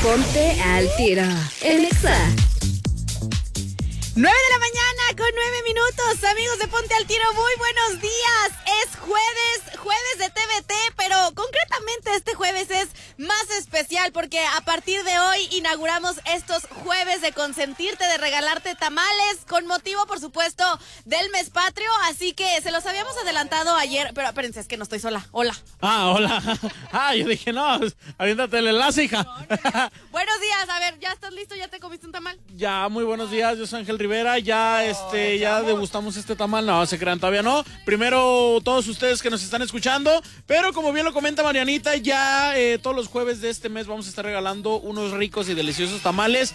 Ponte al tiro en Exa. 9 de la mañana con 9 minutos, amigos de Ponte al Tiro, muy buenos días. Es jueves de TVT, pero concretamente este jueves es más especial porque a partir de hoy inauguramos estos jueves de consentirte, de regalarte tamales, con motivo, por supuesto, del mes patrio, así que se los habíamos adelantado ayer, pero espérense, es que no estoy sola, hola. Hola. Yo dije, no, aviéntate el enlace, hija. No. Buenos días, a ver, ¿ya estás listo? ¿Ya te comiste un tamal? Ya, muy buenos días, yo soy Ángel Rivera, ya degustamos este tamal, no, se crean, todavía no. Primero, todos ustedes que nos están escuchando, pero como bien lo comenta Marianita, ya todos los jueves de este mes vamos a estar regalando unos ricos y deliciosos tamales,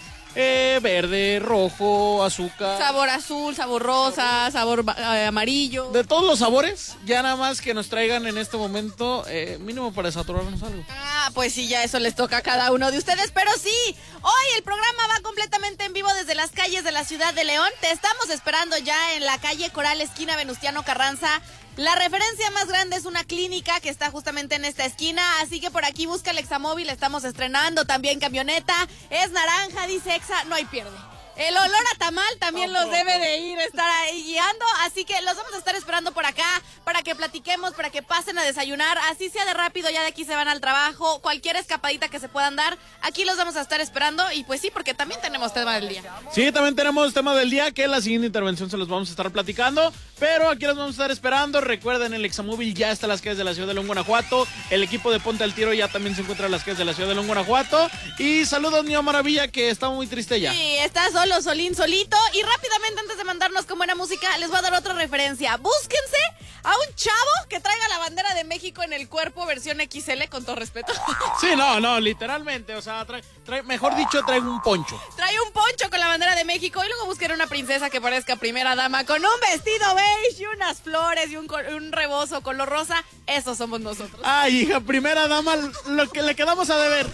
verde, rojo, azúcar. Sabor azul, sabor rosa, sabor amarillo. De todos los sabores, ya nada más que nos traigan en este momento, mínimo para saturarnos algo. Pues sí, ya eso les toca a cada uno de ustedes, pero sí, hoy el programa va completamente en vivo desde las calles de la ciudad de León. Te estamos esperando ya en la calle Coral, esquina Venustiano Carranza. La referencia más grande es una clínica que está justamente en esta esquina, así que por aquí busca el Examóvil, estamos estrenando también camioneta, es naranja, dice Exa, no hay pierde. El olor a tamal también los debe de ir a estar ahí guiando, así que los vamos a estar esperando por acá para que platiquemos, para que pasen a desayunar, así sea de rápido, ya de aquí se van al trabajo, cualquier escapadita que se puedan dar, aquí los vamos a estar esperando y pues sí, porque también tenemos tema del día. Sí, también tenemos tema del día que en la siguiente intervención se los vamos a estar platicando, pero aquí los vamos a estar esperando. Recuerden, el Examóvil ya está en las calles de la ciudad de León, Guanajuato, el equipo de Ponte al Tiro ya también se encuentra en las calles de la ciudad de León, Guanajuato, y saludos, Niño Maravilla, que está muy triste ya. Sí, está solito. Y rápidamente, antes de mandarnos con buena música, les voy a dar otra referencia. Búsquense a un chavo que traiga la bandera de México en el cuerpo, versión XL, con todo respeto. Sí, no, literalmente, o sea, mejor dicho, trae un poncho. Trae un poncho con la bandera de México y luego busquen una princesa que parezca primera dama con un vestido beige y unas flores y un rebozo color rosa. Esos somos nosotros. Ay, hija, primera dama, lo que le quedamos a deber.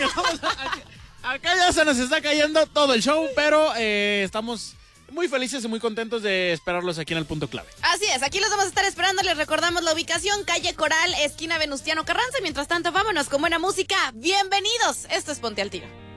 Acá ya se nos está cayendo todo el show, pero estamos muy felices y muy contentos de esperarlos aquí en el punto clave. Así es, aquí los vamos a estar esperando. Les recordamos la ubicación, calle Coral, esquina Venustiano Carranza. Mientras tanto, vámonos con buena música. Bienvenidos, esto es Ponte al Tiro.